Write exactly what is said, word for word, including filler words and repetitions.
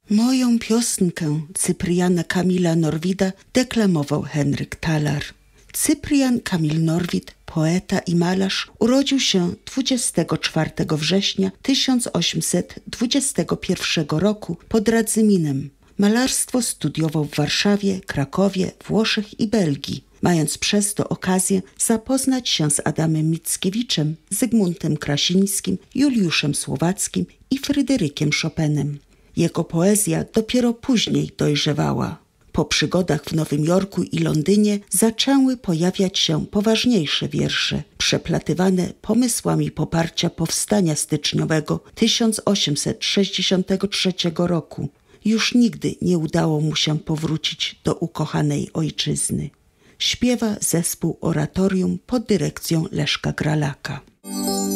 Moją piosenkę Cypriana Kamila Norwida deklamował Henryk Talar. Cyprian Kamil Norwid, poeta i malarz, urodził się dwudziestego czwartego września tysiąc osiemset dwudziestego pierwszego roku pod Radzyminem. Malarstwo studiował w Warszawie, Krakowie, Włoszech i Belgii, mając przez to okazję zapoznać się z Adamem Mickiewiczem, Zygmuntem Krasińskim, Juliuszem Słowackim i Fryderykiem Chopinem. Jego poezja dopiero później dojrzewała. Po przygodach w Nowym Jorku i Londynie zaczęły pojawiać się poważniejsze wiersze, przeplatywane pomysłami poparcia powstania styczniowego tysiąc osiemset sześćdziesiątego trzeciego roku. Już nigdy nie udało mu się powrócić do ukochanej ojczyzny. Śpiewa zespół Oratorium pod dyrekcją Leszka Gralaka.